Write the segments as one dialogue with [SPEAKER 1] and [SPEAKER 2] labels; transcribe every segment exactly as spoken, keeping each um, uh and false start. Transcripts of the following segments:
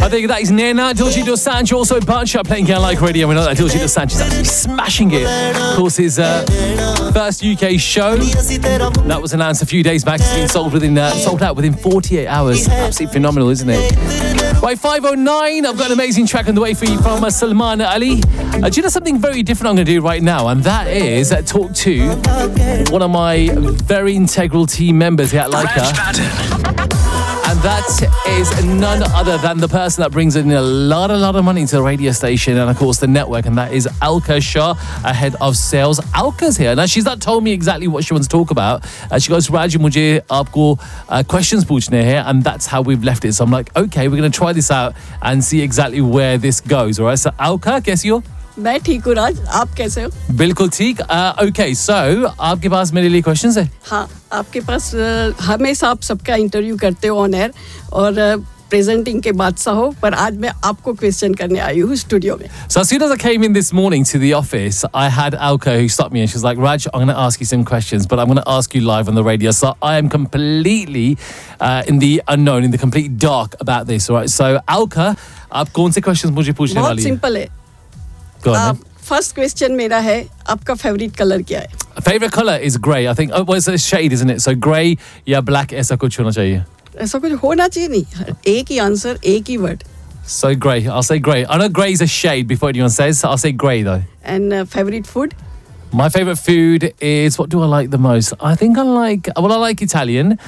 [SPEAKER 1] I think that is Nena, Diljit Dosanjh, also Bunch playing here on Like Radio. We know that Diljit Dosanjh is actually smashing it. Of course, his uh, first U K show that was announced a few days back. It's been sold within uh, sold out within forty-eight hours. Absolutely phenomenal, isn't it? Right, five oh nine. I've got an amazing track on the way for you from uh, Salman Ali. Uh, do you know something very different I'm going to do right now? And that is uh, talk to one of my very integral team members here at Leica. And that is none other than the person that brings in a lot, a lot of money to the radio station and, of course, the network. And that is Alka Shah, head of sales. Alka's here. Now, she's not told me exactly what she wants to talk about. Uh, she goes, Raj, mujhe aapko uh, questions poochne hai. And that's how we've left it. So I'm like, okay, we're going to try this out and see exactly where this goes. All right. So, Alka, kaisi ho?
[SPEAKER 2] मैं ठीक हूँ राज, आप कैसे हो?
[SPEAKER 1] बिल्कुल ठीक. Okay, सो आपके पास मेरे लिए क्वेश्चंस है?
[SPEAKER 2] हाँ, आपके पास हमेशा आप सबका इंटरव्यू करते हो ऑन एयर और प्रेजेंटिंग के बादशाह हो, पर आज मैं आपको क्वेश्चन करने आई हूँ स्टूडियो में.
[SPEAKER 1] So as soon as I came in this morning to the office, I had Alka who stopped me and she was like, Raj, I'm going to ask you some questions, but I'm going to ask you live on the radio. So I am completely uh, in the unknown, in the complete dark about this. All right. So Alka, आप कौन से questions मुझे पूछने वाली
[SPEAKER 2] हैं? बहुत simple है.
[SPEAKER 1] Uh,
[SPEAKER 2] first question मेरा है, आपका favorite color क्या है?
[SPEAKER 1] Favorite color is grey. I think. Oh, well, it's a shade, isn't it? So grey या black ऐसा कुछ होना चाहिए.
[SPEAKER 2] ऐसा कुछ होना चाहिए नहीं. एक ही answer, एक ही word.
[SPEAKER 1] So grey. I'll say grey. I know grey is a shade before anyone says. So I'll say grey though.
[SPEAKER 2] And uh, favorite food?
[SPEAKER 1] My favorite food is, what do I like the most? I think I like, well, I like Italian.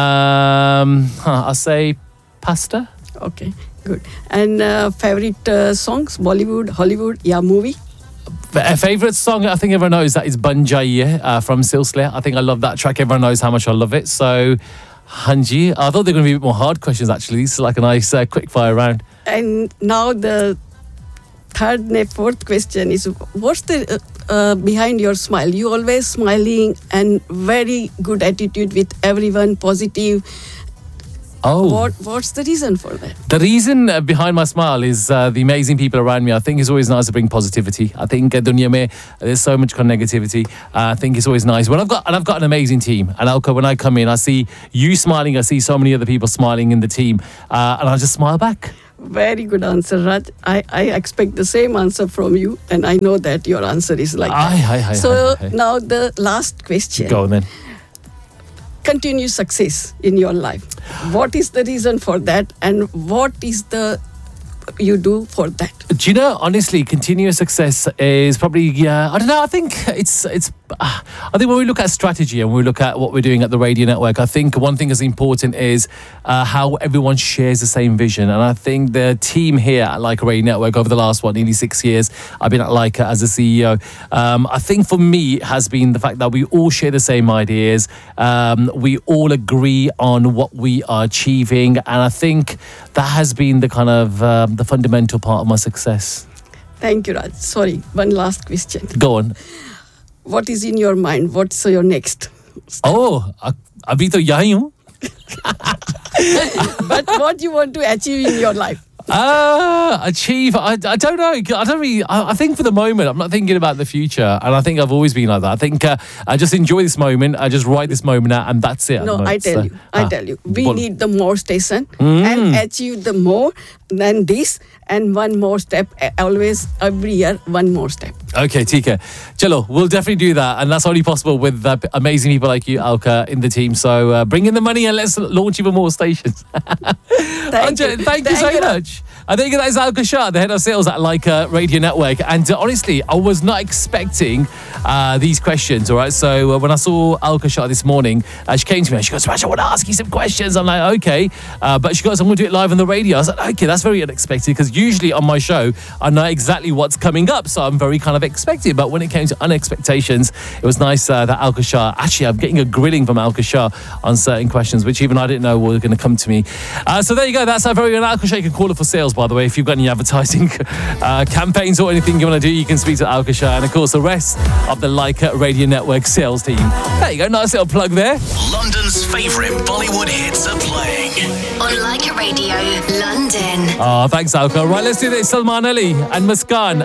[SPEAKER 1] Um, huh, I'll say pasta.
[SPEAKER 2] Okay. Good. And uh, favorite uh, songs, Bollywood, Hollywood, yeah, movie?
[SPEAKER 1] A favorite song, I think everyone knows, that is Ban Jaiye uh, from Silsile. I think I love that track. Everyone knows how much I love it. So, Hanji, I thought they were going to be a bit more hard questions, actually. This is like a nice uh, quick fire round.
[SPEAKER 2] And now the third and fourth question is, what's the uh, uh, behind your smile? You always smiling and very good attitude with everyone, positive.
[SPEAKER 1] Oh.
[SPEAKER 2] What, what's the reason for that?
[SPEAKER 1] The reason uh, behind my smile is uh, the amazing people around me. I think it's always nice to bring positivity. I think uh, dunya mein, there's so much kind of negativity. Uh, I think it's always nice. When I've got, and I've got an amazing team. And Alka, when I come in, I see you smiling. I see so many other people smiling in the team. Uh, and I just smile back.
[SPEAKER 2] Very good answer, Raj. I, I expect the same answer from you. And I know that your answer is like
[SPEAKER 1] aye,
[SPEAKER 2] that.
[SPEAKER 1] Aye, aye,
[SPEAKER 2] so
[SPEAKER 1] aye, aye.
[SPEAKER 2] Now the last question.
[SPEAKER 1] Go on then.
[SPEAKER 2] Continuous success in your life. What is the reason for that, and what is the you do for that?
[SPEAKER 1] Do you know, honestly, continuous success is probably, yeah, I don't know, I think it's, it's. Uh, I think when we look at strategy and we look at what we're doing at the radio network, I think one thing that's important is uh, how everyone shares the same vision. And I think the team here at Leica Radio Network over the last, what, nearly six years, I've been at Leica as a C E O. Um, I think for me, it has been the fact that we all share the same ideas. Um, we all agree on what we are achieving. And I think that has been the kind of um, the fundamental part of my success.
[SPEAKER 2] Thank you, Raj. Sorry, one last question.
[SPEAKER 1] Go on.
[SPEAKER 2] What is in your mind? What's your next step?
[SPEAKER 1] Oh, abhi to yahi hu.
[SPEAKER 2] But what you want to achieve in your life?
[SPEAKER 1] Uh, achieve, I, I don't know. I don't really, I, I think for the moment, I'm not thinking about the future. And I think I've always been like that. I think uh, I just enjoy this moment. I just write this moment out and that's it.
[SPEAKER 2] No, I tell so, you, I ah, tell you. We
[SPEAKER 1] well,
[SPEAKER 2] need the more station
[SPEAKER 1] mm.
[SPEAKER 2] and achieve the more than this and one more step. Always, every year, one more step.
[SPEAKER 1] Okay, Tika. Chalo, we'll definitely do that. And that's only possible with uh, amazing people like you, Alka, in the team. So uh, bring in the money and let's launch even more stations.
[SPEAKER 2] Thank
[SPEAKER 1] you.
[SPEAKER 2] you.
[SPEAKER 1] Thank,
[SPEAKER 2] thank
[SPEAKER 1] you so
[SPEAKER 2] you.
[SPEAKER 1] much. I think that is Alka Shah, the head of sales at Leica Radio Network. And uh, honestly, I was not expecting uh, these questions, all right? So uh, when I saw Alka Shah this morning, uh, she came to me and she goes, Raj, I want to ask you some questions. I'm like, okay. Uh, but she goes, I'm going to do it live on the radio. I was like, okay, that's very unexpected because usually on my show, I know exactly what's coming up. So I'm very kind of expected. But when it came to unexpectations, it was nice uh, that Alka Shah, actually, I'm getting a grilling from Alka Shah on certain questions, which even I didn't know were going to come to me. Uh, so there you go. That's our very own Alka Shah. You can call it for sales, by the way, if you've got any advertising uh, campaigns or anything you want to do, you can speak to Alka Shah and of course the rest of the Leica Radio Network sales team. There you go, nice little plug there.
[SPEAKER 3] London's favourite Bollywood hits are playing
[SPEAKER 4] on Leica Radio London.
[SPEAKER 1] Oh, thanks Alka. Right, let's do this. Salman Ali and Muskan.